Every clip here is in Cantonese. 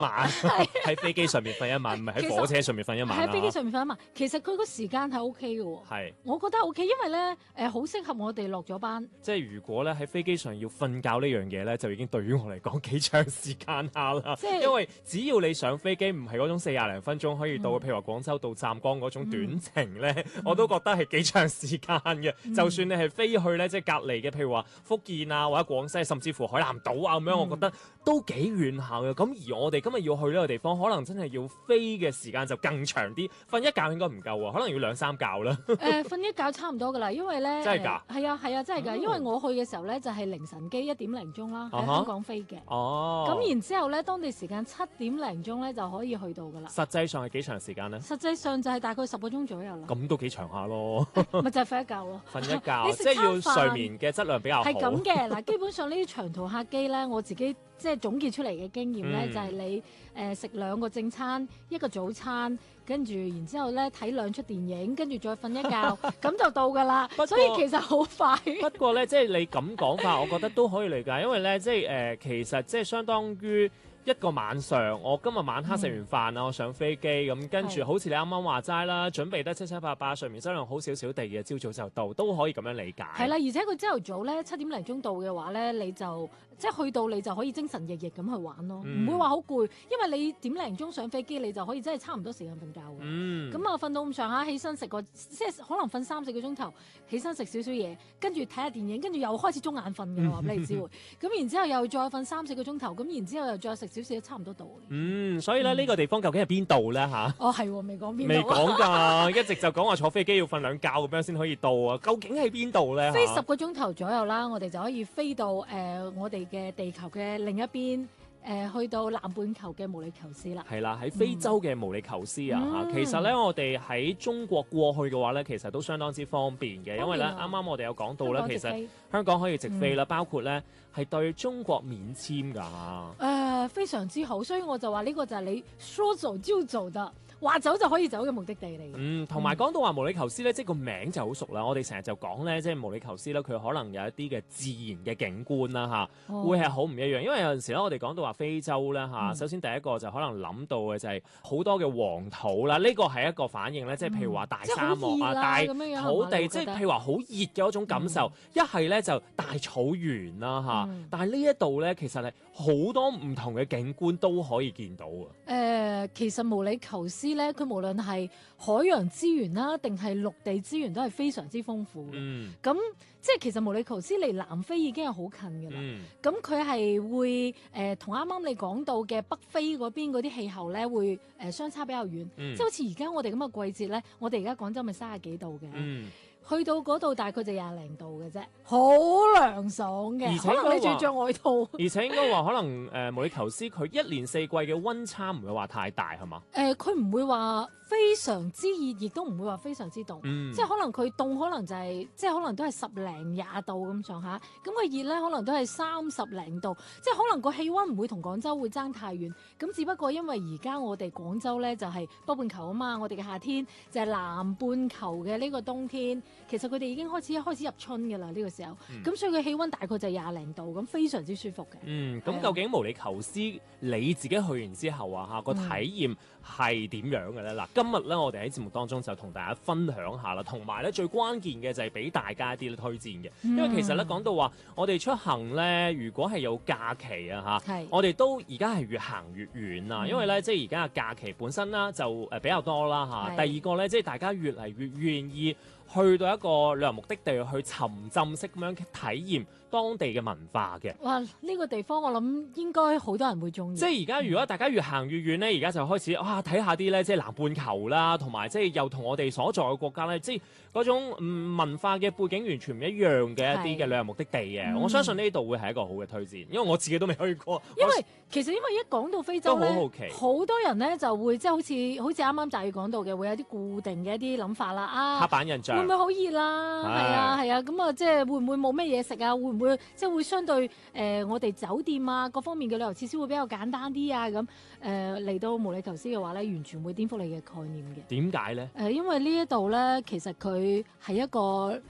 晚喺飛機上面瞓一晚，唔係喺火車上面瞓一晚啦。 喺飛機上面瞓一晚，其實佢個時間係 O K 嘅喎。 係， 我覺得 O K，因為咧好適合我哋落咗班。 即係如果咧喺飛機上要瞓覺呢樣嘢咧，就已經對於我嚟講幾長時間下啦。因為只要你上飛機唔係嗰種40零分鐘可以到，譬如話廣州到湛江嗰種短程咧，我都覺得係幾長時間嘅。就算你係飛去咧，即係隔離嘅，譬如話福建啊或者廣西，甚至乎海南島啊咁樣，我覺得都幾遠下嘅。咁而我哋今日要去呢個地方，可能真係要飛嘅時間就更長啲，瞓一覺應該唔夠啊，可能要2、3覺啦。 瞓一覺差唔多噶啦，因為咧真係㗎？ 係啊，真係㗎。因為我去嘅時候咧就係凌晨機1點零鐘啦，喺香港飛嘅。 哦。 咁然之後咧，當地時間7點零鐘咧就可以去到㗎啦。 實際上係幾長時間咧？ 實際上就係大概10個鐘左右啦。 咁都幾長下咯。 咪就係瞓一覺咯。 瞓一覺，即係要睡眠嘅質量比較好。 係咁嘅嗱，基本上呢啲長途客機咧，我自己即係總結出嚟嘅經驗咧，就係你食2個正餐，1個早餐，跟住然之後咧睇2出電影，跟住再瞓一覺，咁就到㗎啦。所以其實好快。 不過咧，即係你咁講法，我覺得都可以理解，因為咧，即係其實即係相當於一個晚上，我今日晚黑食完飯啦，我上飛機咁，跟住好似你啱啱話齋啦，準備得七七八八，睡眠質量好少少地嘅，朝早就到，都可以咁樣理解。 係啦，而且佢朝頭早咧7點零鐘到嘅話咧，你就即係去到你就可以精神奕奕咁去玩咯，唔會話好攰，因為你點零鐘上飛機，你就可以真係差唔多時間瞓覺嘅。咁啊瞓到咁上下，起身食個即係可能瞓3-4個鐘頭，起身食少少嘢，跟住睇下電影，跟住又開始中眼瞓嘅話俾你知會。咁然之後又再瞓3-4個鐘頭，咁然之後又再食少少，差唔多到。 所以咧呢個地方究竟係邊度咧嚇？ 哦係喎，未講邊度。 未講㗎，一直就講話坐飛機要瞓2覺咁樣先可以到啊！究竟喺邊度咧？ 飛10個鐘頭左右啦，我哋就可以飛到我哋嘅地球嘅另一邊。去到南半球嘅毛里求斯啦， 係啦，喺非洲嘅毛里求斯啊嚇。其實咧，我哋喺中國過去嘅話咧，其實都相當之方便嘅，因為咧啱啱我哋有講到咧，其實香港可以直飛啦，包括咧係對中國免簽㗎。 非常之好，所以我就話呢個就係你說走就走的。話走就可以走嘅目的地嚟嘅。 同埋講到話毛里求斯咧，即係個名就好熟啦。我哋成日就講咧，即係毛里求斯咧，佢可能有一啲嘅自然嘅景觀啦嚇，會係好唔一樣。因為有陣時咧，我哋講到話非洲咧嚇，首先第一個就可能諗到嘅就係好多嘅黃土啦，呢個係一個反應咧，即係譬如話大沙漠啊、大土地，即係譬如話好熱嘅嗰種感受。一係咧就大草原啦嚇，但係呢一度咧其實係好多唔同嘅景觀都可以見到啊。 其實毛里求斯咧，佢無論係海洋資源啦，定係陸地資源都係非常之豐富嘅。咁即係其實毛里求斯離南非已經係好近㗎啦。咁佢係會同啱啱你講到嘅北非嗰邊嗰啲氣候咧，會相差比較遠。即係好似而家我哋咁嘅季節咧，我哋而家廣州咪30幾度嘅。去到嗰度大概就20零度嘅啫，好涼爽嘅。可能你仲要着外套。 而且應該話可能毛里求斯佢1年4季嘅溫差唔會話太大係嘛？ 佢唔會話非常之熱，亦都唔會話非常之凍。即係可能佢凍，可能就係即係可能都係10零20度咁上下。咁佢熱咧，可能都係30零度。即係可能個氣溫唔會同廣州會爭太遠。咁只不過因為而家我哋廣州咧就係北半球啊嘛，我哋嘅夏天就係南半球嘅呢個冬天。其實佢哋已經開始入春嘅啦，呢個時候，咁所以佢氣溫大概就係20零度，咁非常之舒服嘅。 咁究竟毛里求斯你自己去完之後啊，嚇個體驗係點樣嘅咧？嗱，今日咧我哋喺節目當中就同大家分享下啦，同埋咧最關鍵嘅就係俾大家一啲推薦嘅，因為其實咧講到話我哋出行咧，如果係有假期啊嚇，我哋都而家係越行越遠啊，因為咧即係而家嘅假期本身啦就比較多啦嚇。第二個咧即係大家越嚟越願意去到一個旅遊目的地去沉浸式咁樣體驗當地嘅文化嘅。 哇！呢個地方我諗應該好多人會中意。 即係而家如果大家越行越遠咧，而家就開始睇下啲咧，即係南半球啦，同埋即係又同我哋所在嘅國家咧，即係嗰種文化嘅背景完全唔一樣嘅一啲嘅旅遊目的地嘅。我相信呢度會係一個好嘅推薦，因為我自己都未去過。 因為一講到非洲咧， 都好好奇， 好多人咧就會即係好似啱啱就要講到嘅，會有啲固定嘅一啲諗法啦。 刻板印象會唔會好熱啦？係啊，咁啊即係會唔會冇咩嘢食啊？會唔會即係會相對我哋酒店啊各方面嘅旅遊設施會比較簡單啲啊？咁嚟到毛里求斯嘅話咧，完全會顛覆你嘅概念嘅。 點解咧？ 因為呢一度咧，其實佢係一個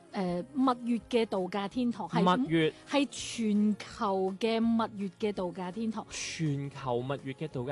蜜月嘅度假天堂， 蜜月係全球嘅蜜月嘅度假天堂。 全球蜜月嘅度假。